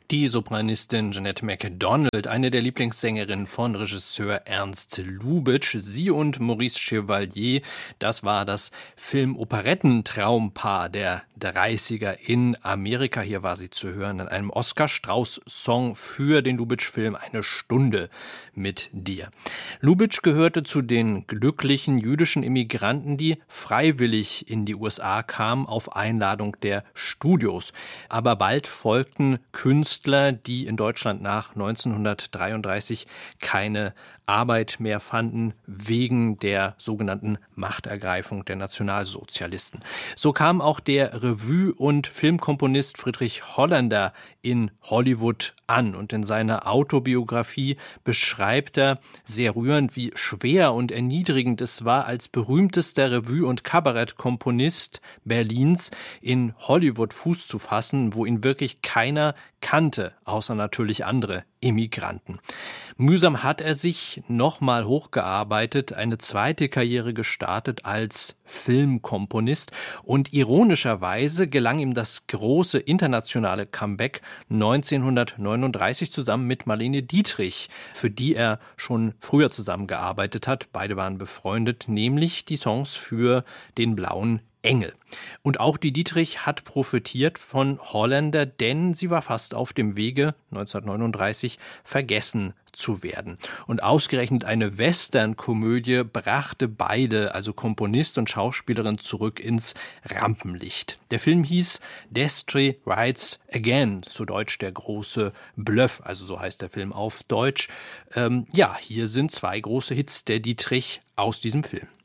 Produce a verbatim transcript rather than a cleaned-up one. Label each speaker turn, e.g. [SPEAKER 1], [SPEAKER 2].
[SPEAKER 1] Die Sopranistin Jeanette MacDonald, eine der Lieblingssängerinnen von Regisseur Ernst Lubitsch. Sie und Maurice Chevalier, das war das Film-Operettentraumpaar der dreißiger in Amerika. Hier war sie zu hören in einem Oskar-Strauß-Song für den Lubitsch-Film Eine Stunde mit dir. Lubitsch gehörte zu den glücklichen jüdischen Immigranten, die freiwillig in die U S A kamen auf Einladung der Studios. Aber bald folgten Künstler, die in Deutschland nach neunzehnhundertdreiunddreißig keine Arbeit mehr fanden, wegen der sogenannten Machtergreifung der Nationalsozialisten. So kam auch der Revue- und Filmkomponist Friedrich Holländer in Hollywood an. Und in seiner Autobiografie beschreibt er sehr rührend, wie schwer und erniedrigend es war, als berühmtester Revue- und Kabarettkomponist Berlins in Hollywood Fuß zu fassen, wo ihn wirklich keiner kannte, außer natürlich andere Immigranten. Mühsam hat er sich nochmal hochgearbeitet, eine zweite Karriere gestartet als Filmkomponist und ironischerweise gelang ihm das große internationale Comeback neunzehnhundertneununddreißig zusammen mit Marlene Dietrich, für die er schon früher zusammengearbeitet hat. Beide waren befreundet, nämlich die Songs für Den blauen Engel. Und auch die Dietrich hat profitiert von Holländer, denn sie war fast auf dem Wege, neunzehnhundertneununddreißig vergessen zu werden. Und ausgerechnet eine Western-Komödie brachte beide, also Komponist und Schauspielerin, zurück ins Rampenlicht. Der Film hieß Destry Rides Again, zu Deutsch der große Bluff, also so heißt der Film auf Deutsch. Ähm, ja, hier sind zwei große Hits der Dietrich aus diesem Film.